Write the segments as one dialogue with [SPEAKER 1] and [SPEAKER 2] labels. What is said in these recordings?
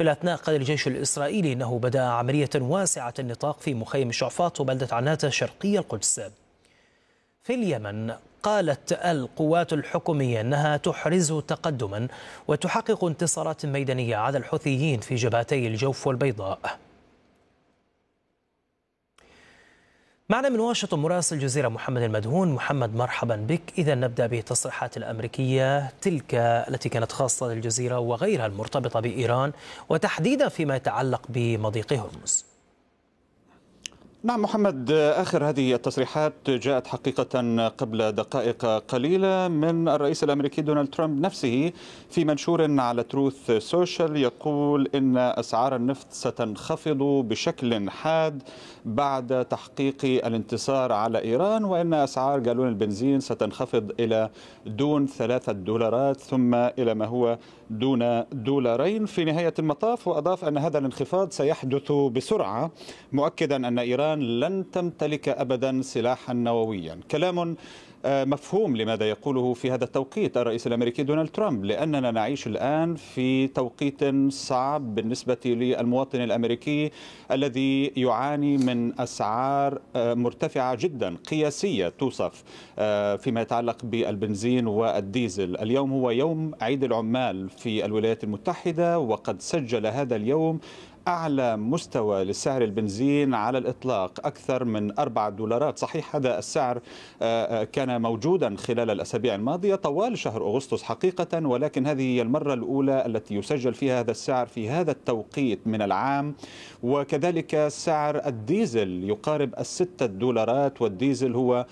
[SPEAKER 1] في الأثناء قال الجيش الإسرائيلي أنه بدأ عملية واسعة النطاق في مخيم شعفاط وبلدة عناتة شرقي القدس. في اليمن قالت القوات الحكومية أنها تحرز تقدما وتحقق انتصارات ميدانية على الحوثيين في جبهتي الجوف والبيضاء. معنا من واشنطن مراسل الجزيرة محمد المدهون. محمد، مرحبا بك. إذا نبدأ بالتصريحات الأمريكية تلك التي كانت خاصة للجزيرة وغيرها المرتبطة بإيران، وتحديدا فيما يتعلق بمضيق هرمز.
[SPEAKER 2] نعم محمد، آخر هذه التصريحات جاءت حقيقة قبل دقائق قليلة من الرئيس الأمريكي دونالد ترامب نفسه في منشور على تروث سوشيال، يقول إن أسعار النفط ستنخفض بشكل حاد بعد تحقيق الانتصار على إيران، وإن أسعار جالون البنزين ستنخفض إلى دون $3 ثم إلى ما هو دون $2 في نهاية المطاف. وأضاف أن هذا الانخفاض سيحدث بسرعة، مؤكدا أن إيران لن تمتلك أبدا سلاحا نوويا. كلام مفهوم لماذا يقوله في هذا التوقيت الرئيس الأمريكي دونالد ترامب، لأننا نعيش الآن في توقيت صعب بالنسبة للمواطن الأمريكي الذي يعاني من أسعار مرتفعة جدا قياسية توصف فيما يتعلق بالبنزين والديزل. اليوم هو يوم عيد العمال في الولايات المتحدة، وقد سجل هذا اليوم أعلى مستوى لسعر البنزين على الإطلاق، أكثر من $4. صحيح هذا السعر كان موجودا خلال الأسابيع الماضية طوال شهر أغسطس حقيقة، ولكن هذه هي المرة الأولى التي يسجل فيها هذا السعر في هذا التوقيت من العام. وكذلك سعر الديزل يقارب $6، والديزل هو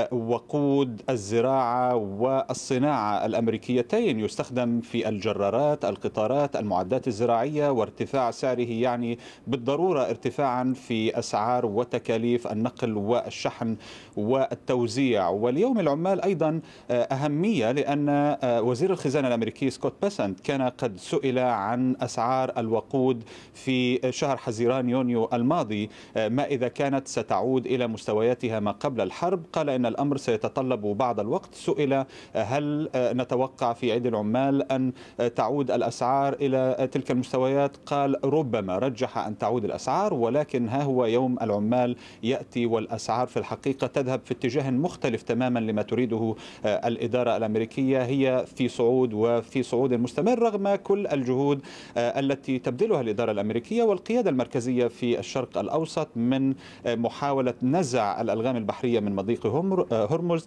[SPEAKER 2] وقود الزراعة والصناعة الأمريكيتين، يستخدم في الجرارات، القطارات، المعدات الزراعية، وارتفاع سعره يعني بالضرورة ارتفاعا في أسعار وتكاليف النقل والشحن والتوزيع. واليوم العمال أيضا أهمية، لأن وزير الخزانة الأمريكي سكوت بيسنت كان قد سئل عن أسعار الوقود في شهر حزيران يونيو الماضي، ما إذا كانت ستعود إلى مستوياتها ما قبل الحرب. قال إن الأمر سيتطلب بعض الوقت. سئل هل نتوقع في عيد العمال أن تعود الأسعار إلى تلك المستويات؟ قال ربما، رجح أن تعود الأسعار، ولكن ها هو يوم العمال يأتي والأسعار في الحقيقة تذهب في اتجاه مختلف تماما لما تريده الإدارة الأمريكية. هي في صعود وفي صعود مستمر رغم كل الجهود التي تبذلها الإدارة الأمريكية والقيادة المركزية في الشرق الأوسط من محاولة نزع الألغام البحرية من مضيق هرمز،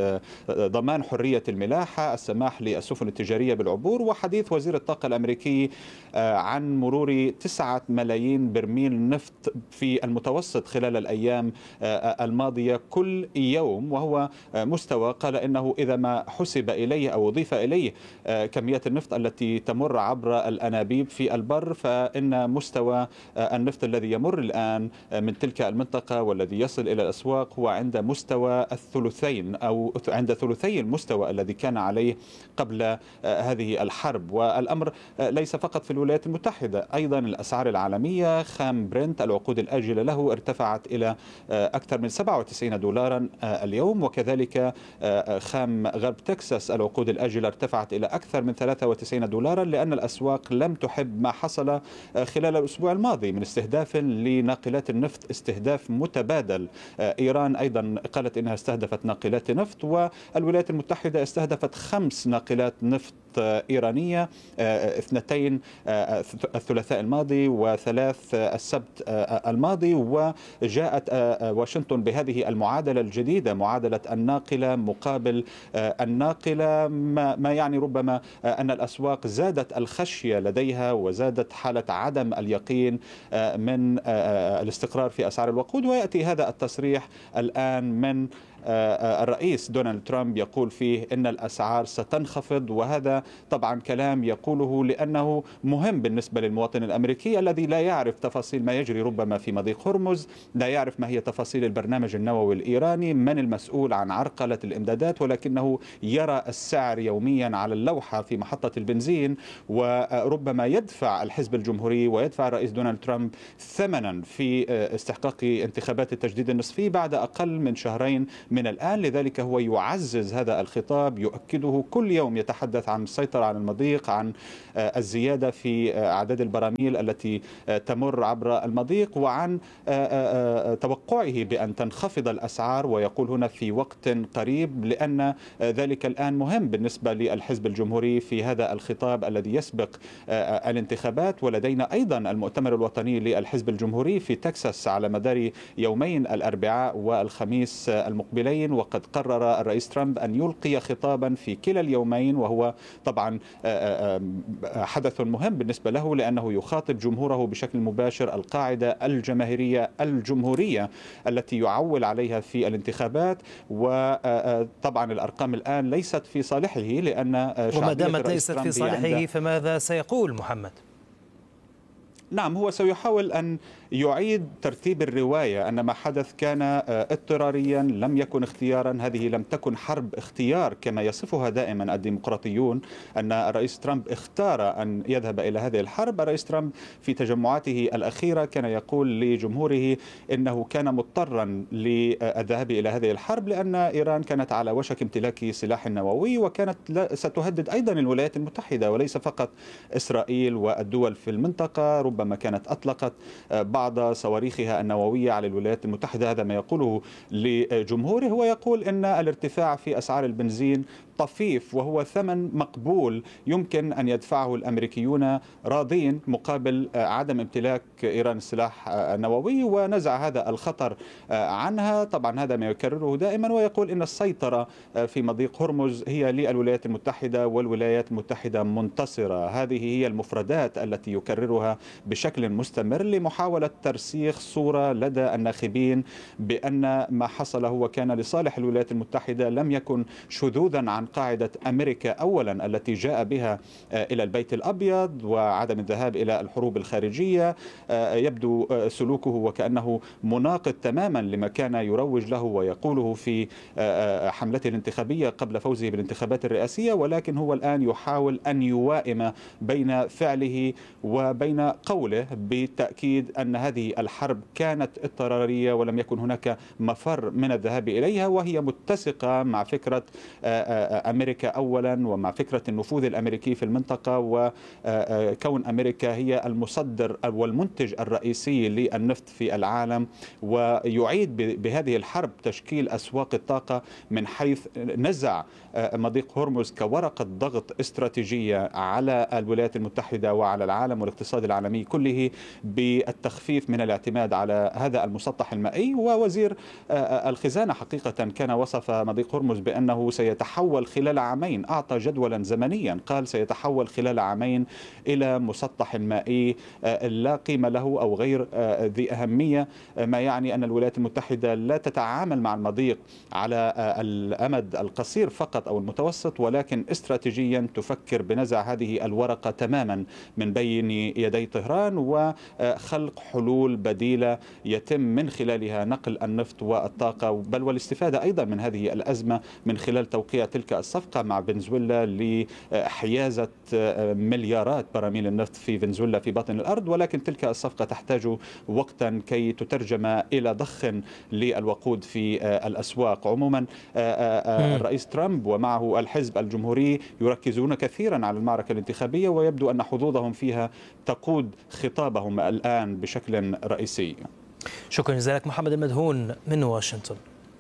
[SPEAKER 2] ضمان حرية الملاحة، السماح للسفن التجارية بالعبور. وحديث وزير الطاقة الأمريكي عن مرور 9 ملايين برميل نفط في المتوسط خلال الأيام الماضية كل يوم، وهو مستوى قال إنه إذا ما حسب إليه أو أضيف إليه كميات النفط التي تمر عبر الأنابيب في البر، فإن مستوى النفط الذي يمر الآن من تلك المنطقة والذي يصل إلى الأسواق هو عند مستوى الثلثين أو عند ثلثي المستوى الذي كان عليه قبل هذه الحرب. والأمر ليس فقط في الولايات المتحدة، أيضا الأسعار العالمية، خام برنت الوقود الآجلة له ارتفعت إلى أكثر من $97 اليوم، وكذلك خام غرب تكساس الوقود الآجلة ارتفعت إلى أكثر من $93 لأن الأسواق لم تحب ما حصل خلال الأسبوع الماضي من استهداف لناقلات النفط، استهداف متبادل. إيران أيضا قالت إنها استهدفت ناقلات نفط، والولايات المتحدة استهدفت 5 ناقلات نفط إيرانية، 2 الثلاثاء الماضي و3 السبت الماضي. وجاءت واشنطن بهذه المعادلة الجديدة، معادلة الناقلة مقابل الناقلة، ما يعني ربما أن الأسواق زادت الخشية لديها وزادت حالة عدم اليقين من الاستقرار في أسعار الوقود. ويأتي هذا التصريح الآن من الرئيس دونالد ترامب يقول فيه إن الأسعار ستنخفض، وهذا طبعا كلام يقوله لأنه مهم بالنسبة للمواطن الأمريكي الذي لا يعرف تفاصيل ما يجري ربما في مضيق هرمز، لا يعرف ما هي تفاصيل البرنامج النووي الإيراني، من المسؤول عن عرقلة الإمدادات، ولكنه يرى السعر يوميا على اللوحة في محطة البنزين. وربما يدفع الحزب الجمهوري ويدفع الرئيس دونالد ترامب ثمنا في استحقاق انتخابات التجديد النصفي بعد أقل من شهرين من الآن. لذلك هو يعزز هذا الخطاب، يؤكده كل يوم، يتحدث عن السيطرة على المضيق، عن الزيادة في أعداد البراميل التي تمر عبر المضيق، وعن توقعه بأن تنخفض الأسعار، ويقول هنا في وقت قريب، لأن ذلك الآن مهم بالنسبة للحزب الجمهوري في هذا الخطاب الذي يسبق الانتخابات. ولدينا أيضا المؤتمر الوطني للحزب الجمهوري في تكساس على مدار يومين، الأربعاء والخميس المقبلين، وقد قرر الرئيس ترامب أن يلقي خطابا في كلا اليومين، وهو طبعا حدث مهم بالنسبة له لأنه يخاطب جمهوره بشكل مباشر، القاعدة الجماهيرية الجمهورية التي يعول عليها في الانتخابات. وطبعا الأرقام الآن ليست في صالحه، لأن
[SPEAKER 1] وما دامت ليست في صالحه فماذا سيقول محمد؟
[SPEAKER 2] نعم، هو سيحاول أن يعيد ترتيب الرواية، أن ما حدث كان اضطراريا، لم يكن اختيارا، هذه لم تكن حرب اختيار كما يصفها دائما الديمقراطيون، أن الرئيس ترامب اختار أن يذهب إلى هذه الحرب. الرئيس ترامب في تجمعاته الأخيرة كان يقول لجمهوره إنه كان مضطرا للذهاب إلى هذه الحرب لأن إيران كانت على وشك امتلاك سلاح نووي، وكانت ستهدد أيضا الولايات المتحدة وليس فقط إسرائيل والدول في المنطقة. ربما كانت أطلقت بعض صواريخها النووية على الولايات المتحدة. هذا ما يقوله لجمهوره. هو يقول إن الارتفاع في أسعار البنزين طفيف، وهو ثمن مقبول يمكن أن يدفعه الأمريكيون راضين مقابل عدم امتلاك إيران السلاح النووي، ونزع هذا الخطر عنها. طبعا هذا ما يكرره دائما، ويقول إن السيطرة في مضيق هرمز هي للولايات المتحدة، والولايات المتحدة منتصرة. هذه هي المفردات التي يكررها بشكل مستمر لمحاولة ترسيخ صورة لدى الناخبين بأن ما حصل هو كان لصالح الولايات المتحدة، لم يكن شذوذا عن قاعدة أمريكا أولا التي جاء بها إلى البيت الأبيض، وعدم الذهاب إلى الحروب الخارجية. يبدو سلوكه وكأنه مناقض تماما لما كان يروج له ويقوله في حملته الانتخابية قبل فوزه بالانتخابات الرئاسية، ولكن هو الآن يحاول أن يوائم بين فعله وبين قوله بالتأكيد أن هذه الحرب كانت اضطرارية ولم يكن هناك مفر من الذهاب إليها، وهي متسقة مع فكرة أمريكا أولا ومع فكرة النفوذ الأمريكي في المنطقة، وكون أمريكا هي المصدر والمنتج الرئيسي للنفط في العالم. ويعيد بهذه الحرب تشكيل أسواق الطاقة من حيث نزع مضيق هرمز كورقة ضغط استراتيجية على الولايات المتحدة وعلى العالم والاقتصاد العالمي كله، بالتخفيف من الاعتماد على هذا المسطح المائي. ووزير الخزانة حقيقة كان وصف مضيق هرمز بأنه سيتحول خلال عامين، أعطى جدولا زمنيا، قال سيتحول خلال عامين إلى مسطح مائي لا قيمة له أو غير ذي أهمية، ما يعني أن الولايات المتحدة لا تتعامل مع المضيق على الأمد القصير فقط أو المتوسط، ولكن استراتيجيا تفكر بنزع هذه الورقة تماما من بين يدي طهران وخلق حلول بديلة يتم من خلالها نقل النفط والطاقة، بل والاستفادة أيضا من هذه الأزمة من خلال توقيع تلك الصفقة مع فنزويلا لحيازة مليارات براميل النفط في فنزويلا في باطن الأرض. ولكن تلك الصفقة تحتاج وقتا كي تترجم إلى ضخ للوقود في الأسواق. عموما الرئيس ترامب ومعه الحزب الجمهوري يركزون كثيرا على المعركة الانتخابية، ويبدو أن حظوظهم فيها تقود خطابهم الآن بشكل رئيسي.
[SPEAKER 1] شكرا جزيلا لك محمد المدهون من واشنطن.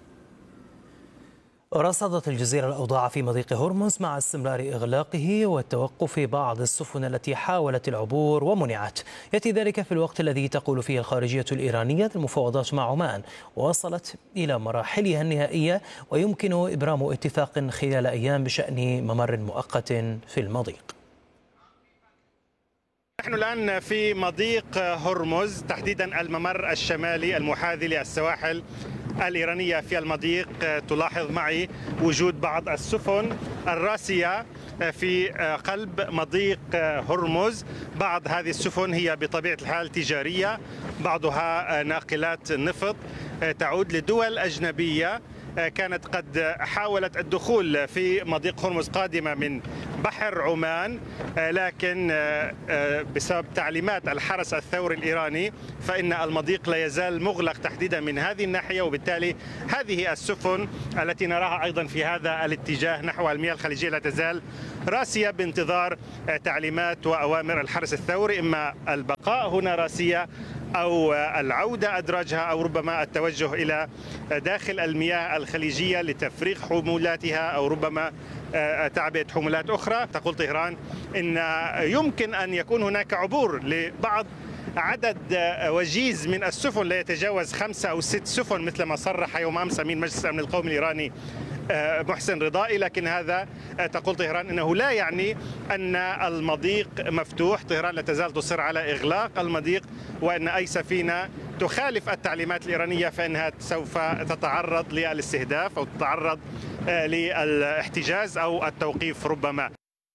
[SPEAKER 1] رصدت الجزيرة الأوضاع في مضيق هرمز مع استمرار إغلاقه وتوقف بعض السفن التي حاولت العبور ومنعت. يأتي ذلك في الوقت الذي تقول فيه الخارجية الإيرانية المفاوضات مع عمان وصلت إلى مراحلها النهائية، ويمكن إبرام اتفاق خلال أيام بشأن ممر مؤقت في المضيق.
[SPEAKER 3] نحن الآن في مضيق هرمز، تحديدا الممر الشمالي المحاذي للسواحل الإيرانية في المضيق. تلاحظ معي وجود بعض السفن الراسية في قلب مضيق هرمز. بعض هذه السفن هي بطبيعة الحال تجارية، بعضها ناقلات نفط تعود لدول أجنبية كانت قد حاولت الدخول في مضيق هرمز قادمة من بحر عمان، لكن بسبب تعليمات الحرس الثوري الإيراني فإن المضيق لا يزال مغلق تحديدا من هذه الناحية، وبالتالي هذه السفن التي نراها أيضا في هذا الاتجاه نحو المياه الخليجية لا تزال راسية بانتظار تعليمات وأوامر الحرس الثوري، إما البقاء هنا راسية أو العودة أدراجها أو ربما التوجه إلى داخل المياه الخليجية لتفريغ حمولاتها أو ربما تعبئة حمولات أخرى. تقول طهران إن يمكن أن يكون هناك عبور لبعض عدد وجيز من السفن لا يتجاوز 5 أو 6 سفن مثل ما صرح يوم أمس أمين مجلس الأمن القومي الإيراني محسن رضائي، لكن هذا تقول طهران أنه لا يعني أن المضيق مفتوح. طهران لا تزال تصر على إغلاق المضيق، وأن أي سفينة تخالف التعليمات الإيرانية فإنها سوف تتعرض للاستهداف أو تتعرض للاحتجاز أو التوقيف ربما.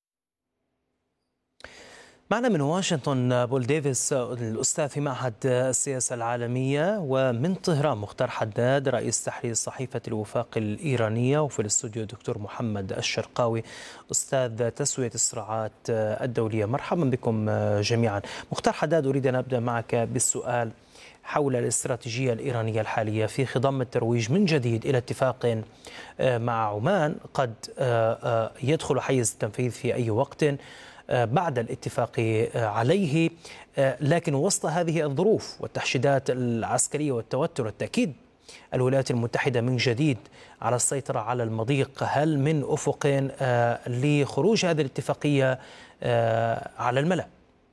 [SPEAKER 1] معنا من واشنطن بول ديفيس الأستاذ في معهد السياسة العالمية، ومن طهران مختار حداد رئيس تحرير صحيفة الوفاق الإيرانية، وفي الاستوديو دكتور محمد الشرقاوي أستاذ تسوية الصراعات الدولية. مرحبا بكم جميعا. مختار حداد، أريد أن أبدأ معك بالسؤال حول الاستراتيجية الإيرانية الحالية في خضم الترويج من جديد إلى اتفاق مع عمان قد يدخل حيز التنفيذ في أي وقت بعد الاتفاق عليه، لكن وسط هذه الظروف والتحشيدات العسكرية والتوتر التأكيد الولايات المتحدة من جديد على السيطرة على المضيق، هل من أفق لخروج هذه الاتفاقية على الملأ؟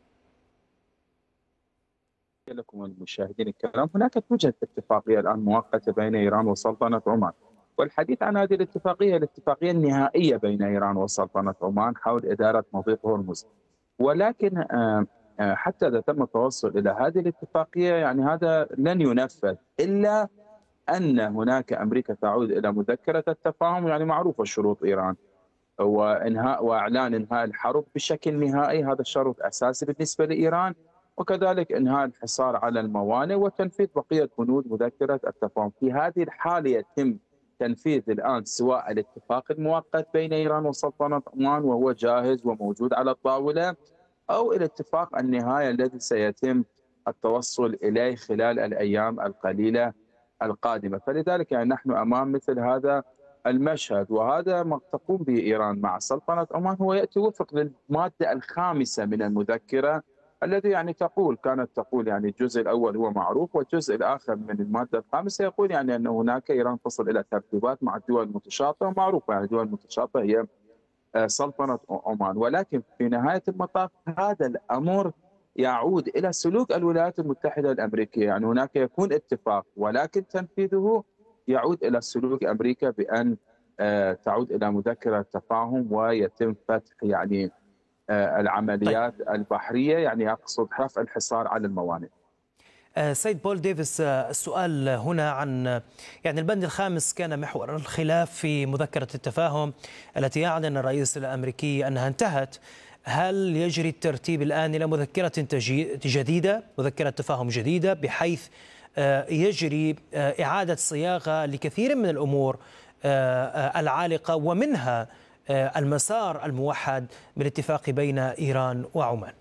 [SPEAKER 4] لكم المشاهدين الكرام، هناك توجد اتفاقية الآن مؤقتة بين إيران وسلطنة عمان، والحديث عن هذه الاتفاقية النهائية بين إيران وسلطنة عمان حول إدارة مضيق هرمز. ولكن حتى إذا تم التوصل إلى هذه الاتفاقية يعني هذا لن ينفذ إلا أن هناك أمريكا تعود إلى مذكرة التفاهم، يعني معروفة شروط إيران وإنهاء وإعلان إنهاء الحرب بشكل نهائي، هذا شرط أساسي بالنسبة لإيران، وكذلك إنهاء الحصار على الموانئ وتنفيذ بقية بنود مذكرة التفاهم. في هذه الحالة يتم تنفيذ الآن سواء الاتفاق المؤقت بين إيران وسلطنة عمان وهو جاهز وموجود على الطاولة، أو الاتفاق النهائي الذي سيتم التوصل إليه خلال الأيام القليلة القادمة. فلذلك يعني نحن أمام مثل هذا المشهد، وهذا ما تقوم به إيران مع سلطنة عمان هو يأتي وفق للمادة الخامسة من المذكرة الذي يعني كانت تقول يعني الجزء الأول هو معروف، والجزء الآخر من المادة الخامسة يقول يعني أن هناك إيران تصل إلى ترتيبات مع الدول المتشاطئة، ومعروفة يعني الدول المتشاطئة هي سلطنة عمان. ولكن في نهاية المطاف هذا الأمر يعود إلى سلوك الولايات المتحدة الأمريكية، يعني هناك يكون اتفاق ولكن تنفيذه يعود إلى سلوك أمريكا بأن تعود إلى مذكرة تفاهم ويتم فتح يعني العمليات البحرية، يعني أقصد رفع الحصار على الموانئ.
[SPEAKER 1] سيد بول ديفيس، السؤال هنا عن يعني البند الخامس كان محور الخلاف في مذكرة التفاهم التي يعلن الرئيس الأمريكي أنها انتهت. هل يجري الترتيب الآن إلى مذكرة جديدة، مذكرة تفاهم جديدة، بحيث يجري إعادة صياغة لكثير من الأمور العالقة ومنها المسار الموحد بالاتفاق بين إيران وعمان؟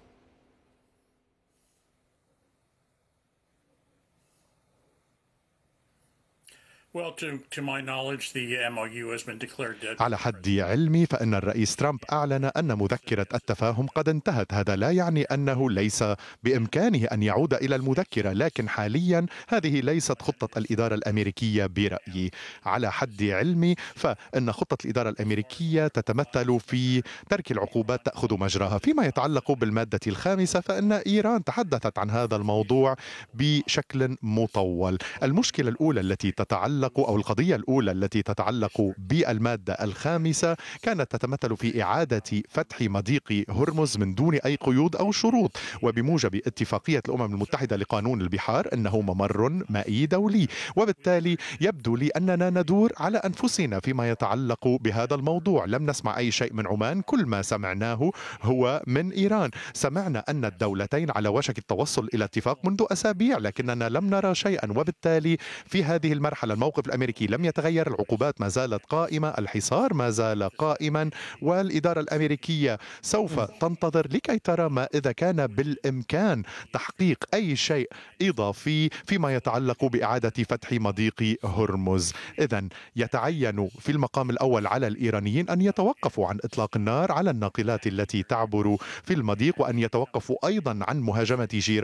[SPEAKER 5] على حد علمي فإن الرئيس ترامب أعلن أن مذكرة التفاهم قد انتهت. هذا لا يعني أنه ليس بإمكانه أن يعود إلى المذكرة، لكن حاليا هذه ليست خطة الإدارة الأمريكية برأيي. على حد علمي فإن خطة الإدارة الأمريكية تتمثل في ترك العقوبات تأخذ مجراها. فيما يتعلق بالمادة الخامسة فإن إيران تحدثت عن هذا الموضوع بشكل مطول. المشكلة الأولى التي تتعلق أو القضية الأولى التي تتعلق بالمادة الخامسة كانت تتمثل في إعادة فتح مضيق هرمز من دون أي قيود أو شروط، وبموجب اتفاقية الأمم المتحدة لقانون البحار أنه ممر مائي دولي، وبالتالي يبدو لي أننا ندور على أنفسنا فيما يتعلق بهذا الموضوع. لم نسمع أي شيء من عمان، كل ما سمعناه هو من إيران. سمعنا أن الدولتين على وشك التوصل إلى اتفاق منذ أسابيع، لكننا لم نرى شيئا، وبالتالي في هذه المرحلة الموقف الموقف الأمريكي لم يتغير، العقوبات ما زالت قائمة، الحصار ما زال قائما، والإدارة الأمريكية سوف تنتظر لكي ترى ما إذا كان بالإمكان تحقيق أي شيء إضافي فيما يتعلق بإعادة فتح مضيق هرمز. إذن يتعين في المقام الأول على الإيرانيين أن يتوقفوا عن إطلاق النار على الناقلات التي تعبر في المضيق، وأن يتوقفوا أيضا عن مهاجمة جيران